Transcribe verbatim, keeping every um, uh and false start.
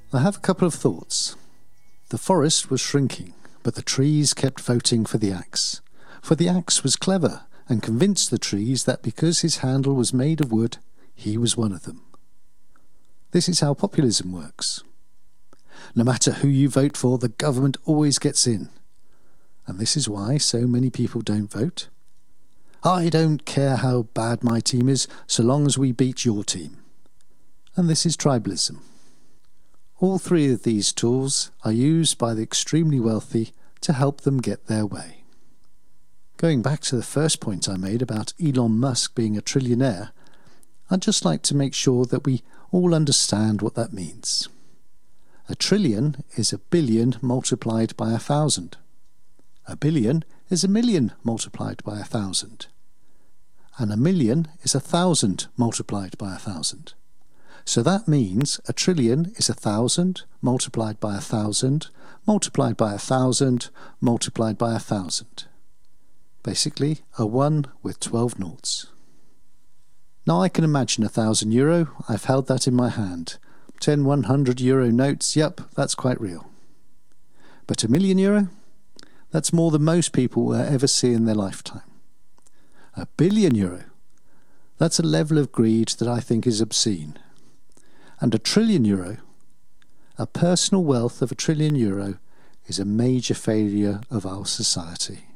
I have a couple of thoughts. The forest was shrinking, but the trees kept voting for the axe. For the axe was clever and convinced the trees that because his handle was made of wood, he was one of them. This is how populism works. No matter who you vote for, the government always gets in. And this is why so many people don't vote. I don't care how bad my team is, so long as we beat your team. And this is tribalism. All three of these tools are used by the extremely wealthy to help them get their way. Going back to the first point I made about Elon Musk being a trillionaire, I'd just like to make sure that we all understand what that means. A trillion is a billion multiplied by a thousand. A billion is a million multiplied by a thousand. And a million is a thousand multiplied by a thousand. So that means a trillion is a thousand multiplied by a thousand multiplied by a thousand multiplied by a thousand. Basically, a one with twelve noughts. Now I can imagine a thousand euro. I've held that in my hand. Ten one hundred euro notes, yep, that's quite real. But a million euro? That's more than most people will ever see in their lifetime. A billion euro? That's a level of greed that I think is obscene. And a trillion euro? A personal wealth of a trillion euro is a major failure of our society.